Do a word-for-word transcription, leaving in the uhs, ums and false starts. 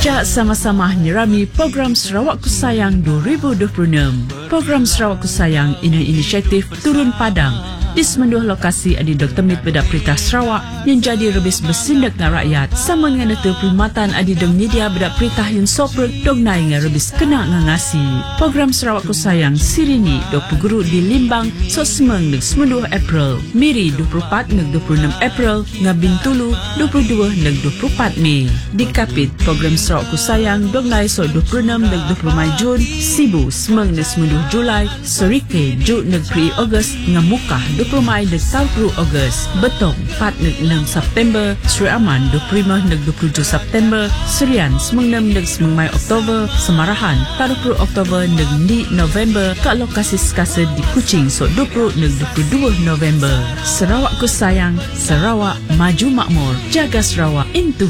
Jak sama-sama nyerami program Sarawak Ku Sayang dua ribu dua puluh enam. Program Sarawak Ku Sayang ini inisiatif Turun Padang di semenduh lokasi adi Doktor Mit Bedak Perintah Sarawak yang jadi rebis bersindak dengan rakyat sama dengan itu perkhidmatan adi dong media bedak perintah yang soprek dong naik dengan rebis kena ngangasi. Program Sarawak Ku Sayang sirini dua puluh guru di Limbang so semeng neg semenduh April, Miri dua puluh empat neg dua puluh enam April, ngabin Tulu dua puluh dua neg dua puluh empat Mei. Di Kapit program Sarawak Ku Sayang dong naik so dua puluh enam neg dua puluh Mei Jun, Sibu semeng neg semenduh Julai, Serike Jun neg pri Ogos ngamukah dua puluh Mei neg tiga puluh Ogos, Betong empat neg enam September, Sri Aman dua puluh lima neg dua puluh tujuh September, Serian semeng enam neg semeng Mei Oktober, Semarahan tiga puluh Oktober neg di November, kat lokasi sekasa di Kuching so dua puluh neg dua puluh dua November. Sarawak Ku Sayang, Sarawak maju makmur, jaga Sarawak into